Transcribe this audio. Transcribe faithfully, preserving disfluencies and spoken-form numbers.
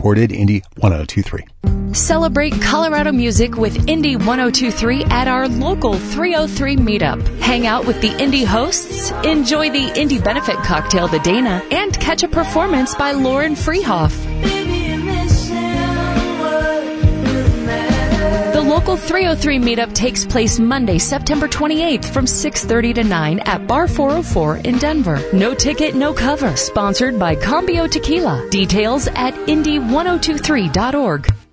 supported Indie one oh two three. Celebrate Colorado music with Indie one oh two three at our local three oh three meetup. Hang out with the Indie hosts, enjoy the Indie benefit cocktail The Dana, and catch a performance by Lauren Freehoff. The local three oh three meetup takes place Monday, September twenty-eighth from six thirty to nine at Bar four oh four in Denver. No ticket, no cover. Sponsored by Cambio Tequila. Details at indie one oh two three dot org.